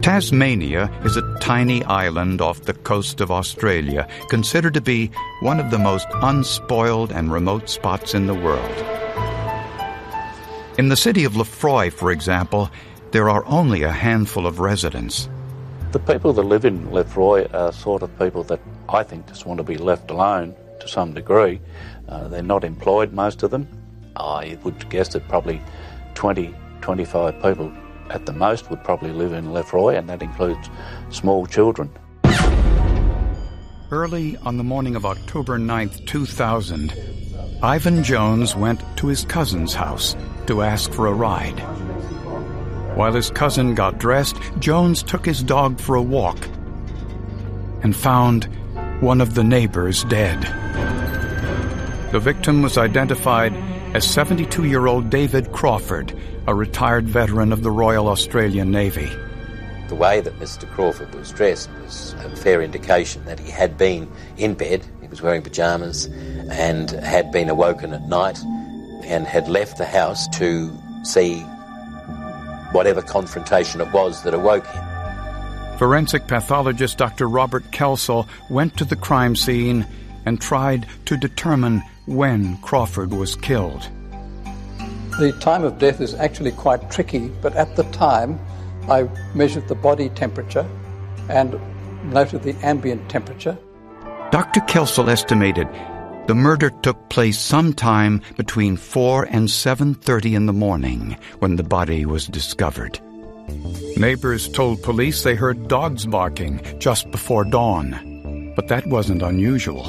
Tasmania is a tiny island off the coast of Australia, considered to be one of the most unspoiled and remote spots in the world. In the city of Lefroy, for example, there are only a handful of residents. The people that live in Lefroy are sort of people that I think just want to be left alone to some degree. They're not employed, most of them. I would guess that probably 20, 25 people at the most would probably live in Lefroy, and that includes small children. Early on the morning of October 9th, 2000, Ivan Jones went to his cousin's house to ask for a ride. While his cousin got dressed, Jones took his dog for a walk and found one of the neighbors dead. The victim was identified as 72-year-old David Crawford, a retired veteran of the Royal Australian Navy. The way that Mr. Crawford was dressed was a fair indication that he had been in bed, he was wearing pyjamas, and had been awoken at night and had left the house to see whatever confrontation it was that awoke him. Forensic pathologist Dr. Robert Kelsall went to the crime scene and tried to determine when Crawford was killed. The time of death is actually quite tricky, but at the time I measured the body temperature and noted the ambient temperature. Dr. Kelsall estimated the murder took place sometime between 4 and 7:30 in the morning when the body was discovered. Neighbors told police they heard dogs barking just before dawn, but that wasn't unusual.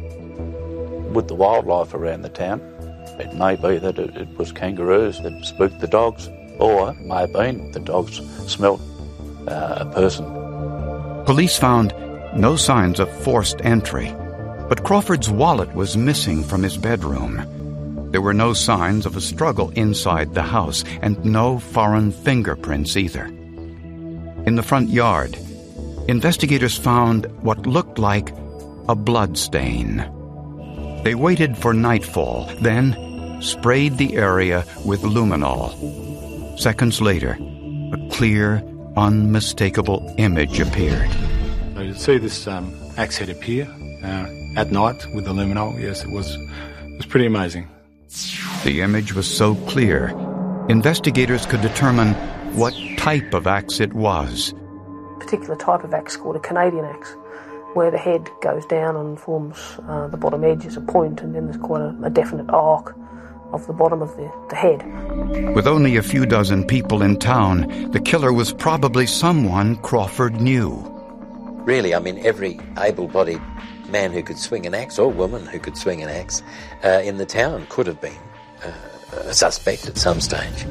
With the wildlife around the town, it may be that it was kangaroos that spooked the dogs, or it may have been the dogs smelt a person. Police found no signs of forced entry, but Crawford's wallet was missing from his bedroom. There were no signs of a struggle inside the house, and no foreign fingerprints either. In the front yard, investigators found what looked like a blood stain. They waited for nightfall, then sprayed the area with luminol. Seconds later, a clear, unmistakable image appeared. So you see this axe head appear at night with the luminol. Yes, it was pretty amazing. The image was so clear, investigators could determine what type of axe it was. A particular type of axe called a Canadian axe, where the head goes down and forms the bottom edge as a point, and then there's quite a definite arc of the bottom of the head. With only a few dozen people in town, the killer was probably someone Crawford knew. Really, I mean, every able-bodied man who could swing an axe, or woman who could swing an axe, in the town could have been a suspect at some stage.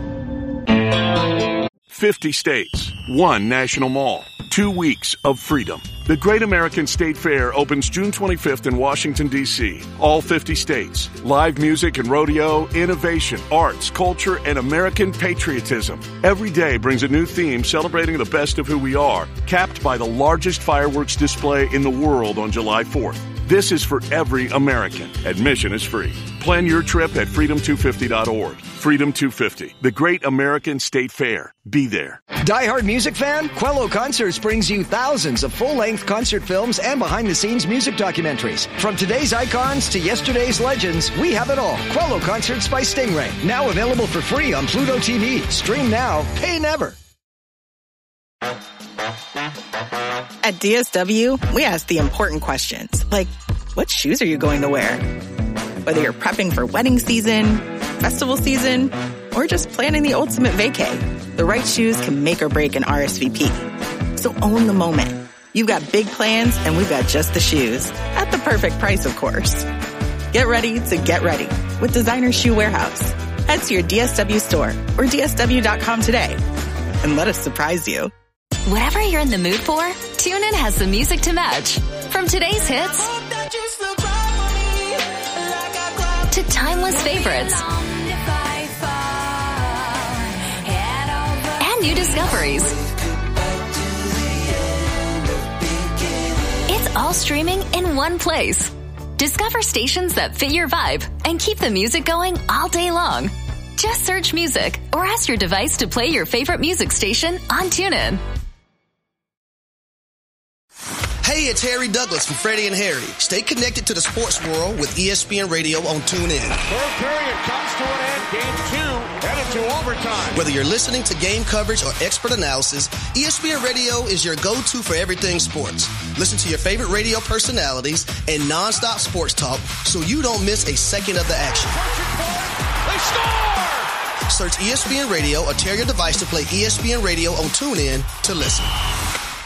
50 states, 1 national mall, 2 weeks of freedom. The Great American State Fair opens June 25th in Washington, D.C. All 50 states. Live music and rodeo, innovation, arts, culture, and American patriotism. Every day brings a new theme celebrating the best of who we are, capped by the largest fireworks display in the world on July 4th. This is for every American. Admission is free. Plan your trip at freedom250.org. Freedom 250, the Great American State Fair. Be there. Die-hard music fan? Quello Concerts brings you thousands of full-length concert films and behind-the-scenes music documentaries. From today's icons to yesterday's legends, we have it all. Quello Concerts by Stingray. Now available for free on Pluto TV. Stream now, pay never. At DSW, we ask the important questions, like, what shoes are you going to wear? Whether you're prepping for wedding season, festival season, or just planning the ultimate vacay, the right shoes can make or break an RSVP. So own the moment. You've got big plans, and we've got just the shoes. At the perfect price, of course. Get ready to get ready with Designer Shoe Warehouse. Head to your DSW store or DSW.com today and let us surprise you. Whatever you're in the mood for, TuneIn has the music to match. From today's hits to timeless favorites and new discoveries. It's all streaming in one place. Discover stations that fit your vibe and keep the music going all day long. Just search music or ask your device to play your favorite music station on TuneIn. Hey, it's Harry Douglas from Freddie and Harry. Stay connected to the sports world with ESPN Radio on TuneIn. Third period comes to an end. Game 2 headed to overtime. Whether you're listening to game coverage or expert analysis, ESPN Radio is your go-to for everything sports. Listen to your favorite radio personalities and nonstop sports talk so you don't miss a second of the action. They score! Search ESPN Radio or tear your device to play ESPN Radio on TuneIn to listen.